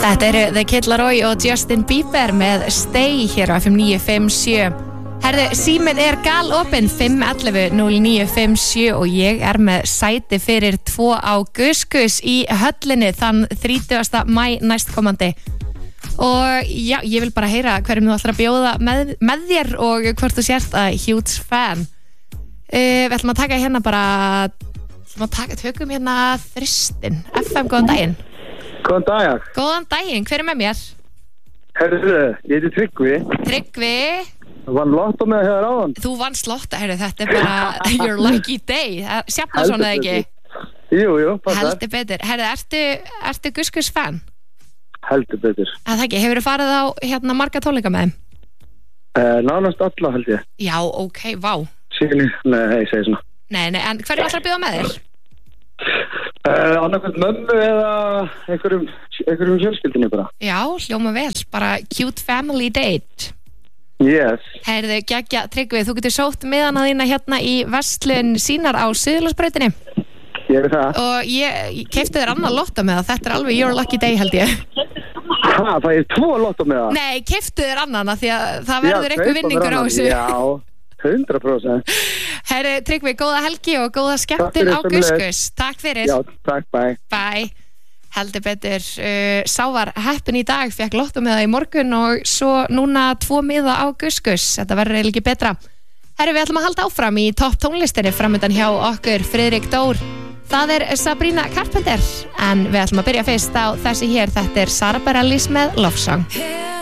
Þetta eru The Kid Laroi og Justin Bieber með Stay hér á FM 957. Herðu, síminn er galopinn 511-0957 og ég er með sæti fyrir 2 á Gus í höllinni þann 30. maí næstkomandi. Og já, ég vil bara heyra hverjum þú ætlar að bjóða með þér og hvort þú sért að huge fan. Við ætlum að taka hérna tökum hérna Þristin. FM, góðan daginn. Góðan dag. Góðan daginn, hver er með mér? Herðu, ég heiti Tryggvi. Tryggvi. Þú vann lotto með það hér áðan. Þú vannst lotto, þetta er bara your lucky day. Sjafnason eða ekki? Jú, passar. Heldur betur. Herðu, ertu Gus fan? Heldur betur. Það ekki, hefurðu farið á hérna marga tónleika með þeim? Nánast alla held ég. Já, ok, vá. Nei, ég segi svona. Nei, en hverju ætlar að bjóða með þér? Annarkvæmt mömmu eða einhverjum fjölskyldinni bara. Já, hljóma vel, bara cute family date. Yes. Heyrðu, geggja, Tryggvi, þú getur sótt miðana þína hérna í verslun Sínar á Suðurlandsbrautinni. Ég er það. Og ég keypti þér annað lotto með það, þetta er alveg your lucky day held ég. Það er 2 lotto með það? Nei, keypti þér annað því að það verður eitthvað vinningur á þessu. Já, 100%. Herru, Tryggvi, góða helgi og góða skemmtun á Gus. Takk fyrir. Já, takk, bye. Bye. Heldur betur, sá var heppin í dag, fekk lotto með það í morgun og svo núna 2 miða á Gus. Þetta verður eiginlega ekki betra. Herru, við ætlum að halda áfram í topp tónlistinni framöndan hjá okkur Friðrik Dór. Það er Sabrina Carpenter, en við ætlum að byrja fyrst á þessi hér. Þetta er Sara Bareilles með Love Song.